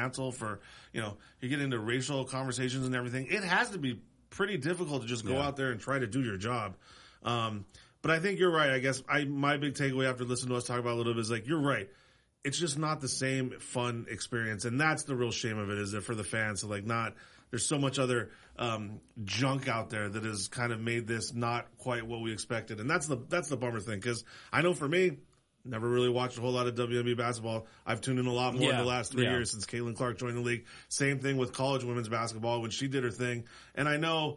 mantle for, you get into racial conversations and everything. It has to be pretty difficult to just go out there and try to do your job. But I think you're right. I guess my big takeaway after listening to us talk about it a little bit is like, you're right. It's just not the same fun experience. And that's the real shame of it, is that for the fans. So there's so much other, junk out there that has kind of made this not quite what we expected. And that's the bummer thing. Cause I know for me, never really watched a whole lot of WNBA basketball. I've tuned in a lot more in the last 3 years since Caitlin Clark joined the league. Same thing with college women's basketball when she did her thing. And I know,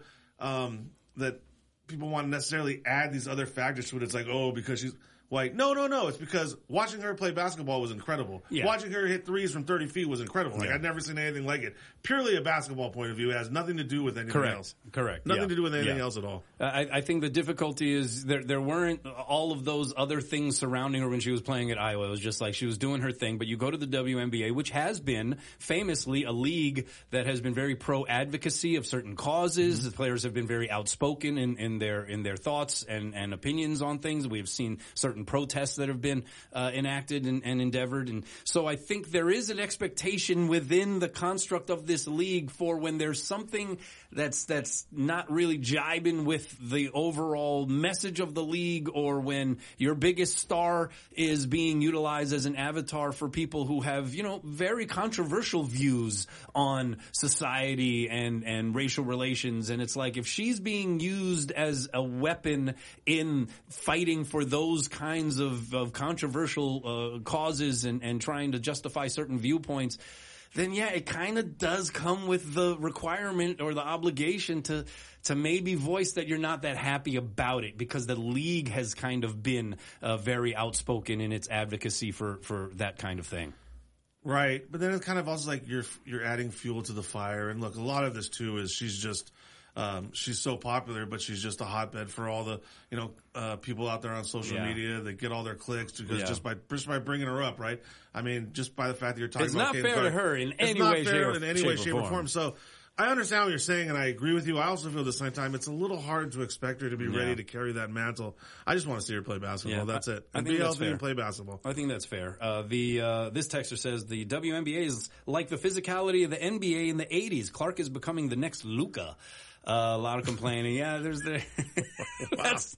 that people want to necessarily add these other factors to it. It's like, because she's like, no. It's because watching her play basketball was incredible. Yeah. Watching her hit threes from 30 feet was incredible. Like, I'd never seen anything like it. Purely a basketball point of view. It has nothing to do with anything else. Correct. Nothing to do with anything else at all. I think the difficulty is there weren't all of those other things surrounding her when she was playing at Iowa. It was just like she was doing her thing. But you go to the WNBA, which has been famously a league that has been very pro-advocacy of certain causes. Mm-hmm. The players have been very outspoken in their thoughts and opinions on things. We have seen certain protests that have been enacted and endeavored. And so I think there is an expectation within the construct of this league for when there's something that's not really jibing with the overall message of the league, or when your biggest star is being utilized as an avatar for people who have, very controversial views on society and racial relations. And it's like, if she's being used as a weapon in fighting for those kinds of controversial causes and trying to justify certain viewpoints, then it kind of does come with the requirement or the obligation to maybe voice that you're not that happy about it, because the league has kind of been very outspoken in its advocacy for that kind of thing. Right. But then it's kind of also like you're adding fuel to the fire. And look, a lot of this too is she's just she's so popular, but she's just a hotbed for all the, people out there on social media that get all their clicks because just by bringing her up, right? I mean, just by the fact that you're talking about It's not fair to her in any way, shape, or form. So I understand what you're saying, and I agree with you. I also feel at the same time it's a little hard to expect her to be ready to carry that mantle. I just want to see her play basketball. Yeah, that's it. And be healthy and play basketball. I think that's fair. This texter says the WNBA is like the physicality of the NBA in the 80s. Clark is becoming the next Luka. A lot of complaining. Yeah, there's that's.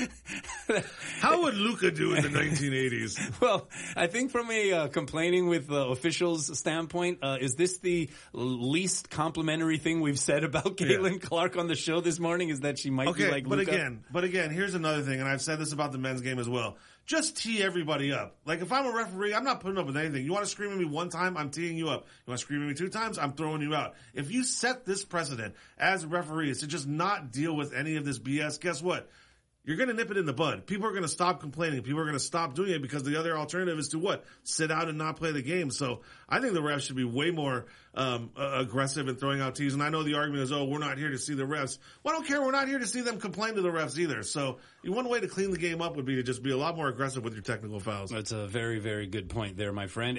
How would Luka do in the 1980s? Well, I think from a complaining with officials standpoint, is this the least complimentary thing we've said about Caitlin Clark on the show this morning? Is that she might be like Luka? But again, here's another thing, and I've said this about the men's game as well. Just tee everybody up. Like, if I'm a referee, I'm not putting up with anything. You want to scream at me one time, I'm teeing you up. You want to scream at me two times, I'm throwing you out. If you set this precedent as referees to just not deal with any of this BS, guess what? You're going to nip it in the bud. People are going to stop complaining. People are going to stop doing it because the other alternative is to what? Sit out and not play the game. So I think the refs should be way more aggressive in throwing out tees. And I know the argument is, we're not here to see the refs. Well, I don't care. We're not here to see them complain to the refs either. So one way to clean the game up would be to just be a lot more aggressive with your technical fouls. That's a very, very good point there, my friend.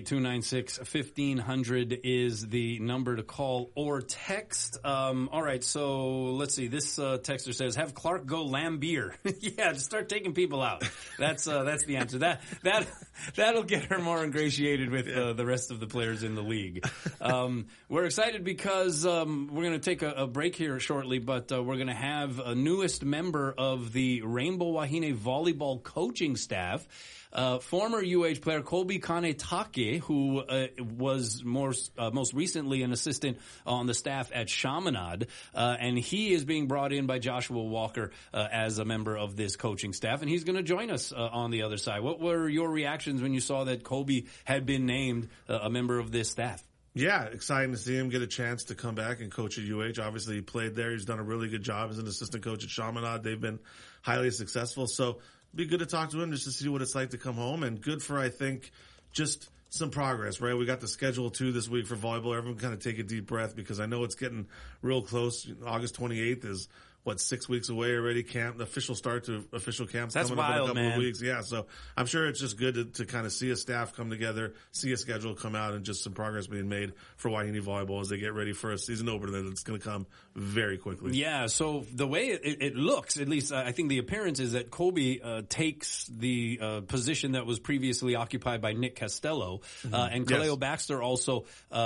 808-296-1500 is the number to call or text. All right, so let's see. This texter says, have Clark go Lambeer. Yeah, just start taking people out. That's the answer. That'll get her more ingratiated with the rest of the players in the league. We're excited because we're going to take a break here shortly, but we're going to have a newest member of the Rainbow Wahine volleyball coaching staff. Former UH player Colby Kanetake, who was most recently an assistant on the staff at Chaminade, and he is being brought in by Joshua Walker as a member of this coaching staff, and he's going to join us on the other side. What were your reactions when you saw that Colby had been named a member of this staff? Yeah, exciting to see him get a chance to come back and coach at UH. Obviously, he played there. He's done a really good job as an assistant coach at Chaminade. They've been highly successful. So it'd be good to talk to him just to see what it's like to come home, and good for, I think, just some progress, right? We got the schedule too this week for volleyball. Everyone kind of take a deep breath because I know it's getting real close. August 28th is 6 weeks away already? The official start to official camps coming up in a couple of weeks. Yeah, so I'm sure it's just good to kind of see a staff come together, see a schedule come out, and just some progress being made for Wahine volleyball as they get ready for a season opener that's going to come very quickly. Yeah, so the way it looks, at least I think the appearance is that Colby takes the position that was previously occupied by Nick Costello, and Kaleo Baxter also